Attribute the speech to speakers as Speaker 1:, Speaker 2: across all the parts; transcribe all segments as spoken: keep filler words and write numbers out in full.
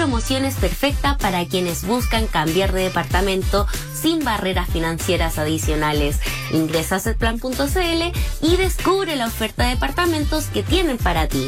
Speaker 1: promoción es perfecta para quienes buscan cambiar de departamento sin barreras financieras adicionales. Ingresa a setplan punto cl y descubre la oferta de departamentos que tienen para ti.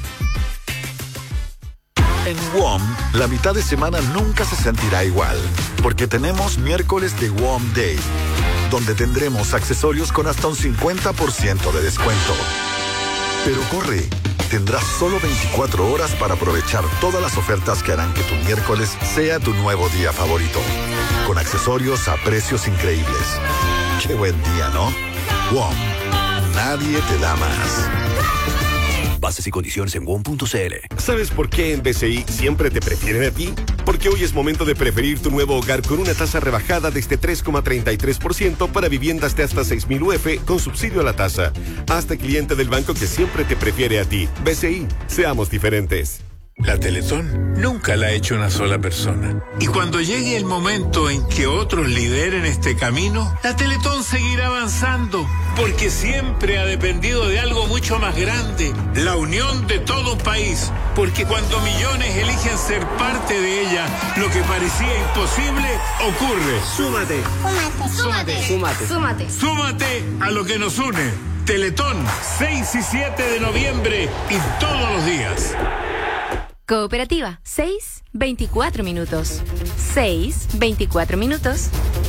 Speaker 2: En W O M, la mitad de semana nunca se sentirá igual, porque tenemos miércoles de W O M Day, donde tendremos accesorios con hasta un cincuenta por ciento de descuento. Pero corre, tendrás solo veinticuatro horas para aprovechar todas las ofertas que harán que tu miércoles sea tu nuevo día favorito, con accesorios a precios increíbles. Qué buen día, ¿no? W O M, nadie te da más.
Speaker 3: Bases y condiciones en W O M punto cl.
Speaker 4: ¿Sabes por qué en B C I siempre te prefieren a ti? Porque hoy es momento de preferir tu nuevo hogar con una tasa rebajada desde tres coma treinta y tres por ciento para viviendas de hasta seis mil U F con subsidio a la tasa. Hazte cliente del banco que siempre te prefiere a ti. B C I, seamos diferentes.
Speaker 5: La Teletón nunca la ha hecho una sola persona. Y cuando llegue el momento en que otros lideren este camino, la Teletón seguirá avanzando, porque siempre ha dependido de algo mucho más grande, la unión de todo un país. Porque cuando millones eligen ser parte de ella, lo que parecía imposible ocurre.
Speaker 6: Súmate.
Speaker 7: Súmate. Súmate.
Speaker 6: Súmate.
Speaker 7: Súmate.
Speaker 5: Súmate a lo que nos une. Teletón, seis y siete de noviembre y todos los días.
Speaker 8: Cooperativa, seis, veinticuatro minutos. seis, veinticuatro minutos.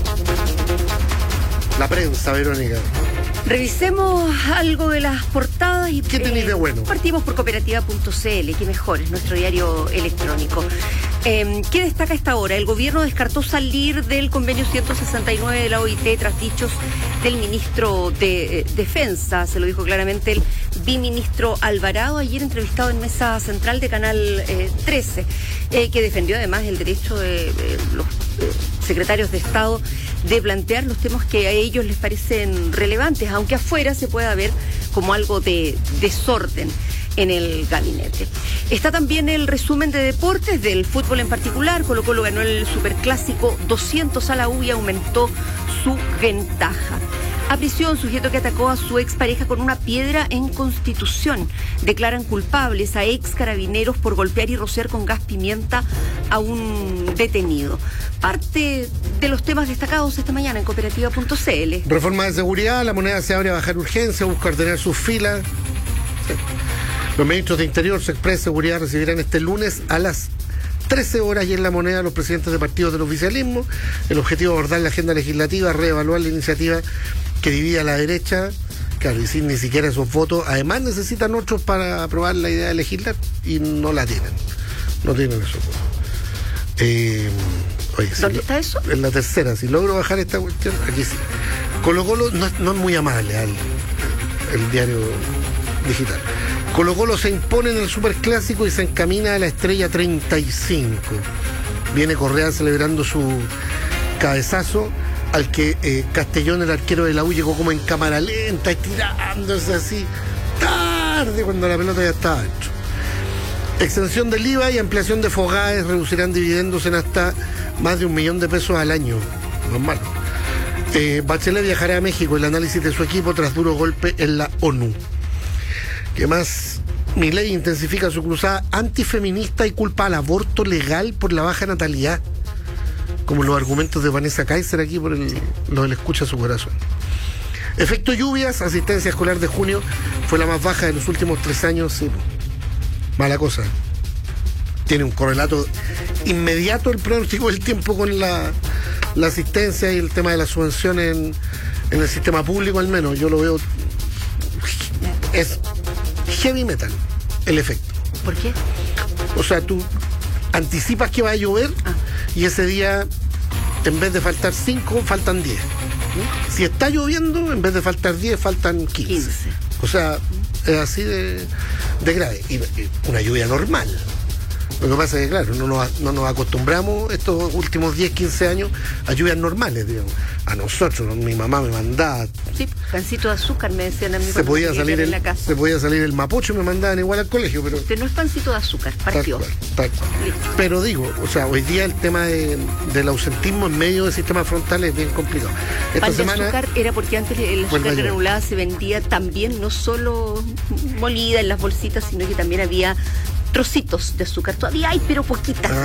Speaker 6: La prensa, Verónica.
Speaker 9: Revisemos algo de las portadas y
Speaker 6: ¿qué tenéis eh, de bueno?
Speaker 9: Partimos por cooperativa punto cl, que mejor, es nuestro diario electrónico. Eh, ¿Qué destaca esta hora? El gobierno descartó salir del convenio ciento sesenta y nueve de la O I T tras dichos del ministro de eh, Defensa. Se lo dijo claramente el biministro Alvarado ayer entrevistado en Mesa Central de Canal eh, trece, eh, que defendió además el derecho de eh, los eh, secretarios de Estado de plantear los temas que a ellos les parecen relevantes, aunque afuera se pueda ver como algo de desorden en el gabinete. Está también el resumen de deportes, del fútbol en particular. Colo-Colo ganó el Superclásico doscientos a la U y aumentó su ventaja. A prisión, sujeto que atacó a su expareja con una piedra en Constitución. Declaran culpables a ex carabineros por golpear y rociar con gas pimienta a un detenido. Parte de los temas destacados esta mañana en cooperativa punto cl.
Speaker 6: Reforma de seguridad, la moneda se abre a bajar urgencia, busca ordenar sus filas. Sí. Los ministros de Interior, Sexpress, Seguridad recibirán este lunes a las trece horas y en la moneda los presidentes de partidos del oficialismo. El objetivo es abordar la agenda legislativa, reevaluar la iniciativa que divide a la derecha. Claro, y sin ni siquiera esos votos, además necesitan otros para aprobar la idea de legislar y no la tienen. No tienen esos votos. Eh, oye,
Speaker 9: ¿Dónde
Speaker 6: si
Speaker 9: está
Speaker 6: lo,
Speaker 9: eso?
Speaker 6: En la tercera, si logro bajar esta cuestión, aquí sí. Colo-Colo no, no es muy amable al el diario digital. Colo-Colo se impone en el Superclásico y se encamina a la estrella treinta y cinco. Viene Correa celebrando su cabezazo, al que eh, Castellón, el arquero de la U, llegó como en cámara lenta, estirándose así, tarde, cuando la pelota ya estaba dentro. Extensión del I V A y ampliación de Fogaes reducirán dividendos en hasta más de un millón de pesos al año. Normal. Eh, Bachelet viajará a México, el análisis de su equipo tras duro golpe en la ONU. ¿Qué más? Milei intensifica su cruzada antifeminista y culpa al aborto legal por la baja natalidad. Como los argumentos de Vanessa Kaiser aquí por el, lo del escucha su corazón. Efecto lluvias, asistencia escolar de junio fue la más baja de los últimos tres años. Sí, mala cosa. Tiene un correlato inmediato el pronóstico del tiempo con la, la asistencia y el tema de las subvenciones en, en el sistema público, al menos. Yo lo veo. Es heavy metal el efecto.
Speaker 9: ¿Por qué?
Speaker 6: O sea, tú anticipas que va a llover ah. y ese día, en vez de faltar cinco, faltan diez. ¿Mm? Si está lloviendo, en vez de faltar diez, faltan quince. quince. O sea, es así de, de grave. Y, y una lluvia normal. Lo que pasa es que, claro, no nos, no nos acostumbramos estos últimos diez, quince años a lluvias normales, digamos. A nosotros, mi mamá me mandaba...
Speaker 9: Sí, pancito de azúcar me decían a mí
Speaker 6: se podía salir el,
Speaker 9: en la casa.
Speaker 6: Se podía salir el mapocho y me mandaban igual al colegio, pero...
Speaker 9: Usted no es pancito de azúcar, partió.
Speaker 6: Tal cual, tal cual. Pero digo, o sea, hoy día el tema de, del ausentismo en medio del sistema frontal es bien complicado. Esta
Speaker 9: Pan
Speaker 6: semana,
Speaker 9: de azúcar era porque antes el azúcar granulada se vendía también, no solo molida en las bolsitas, sino que también había trocitos de azúcar. Todavía hay, pero poquitas.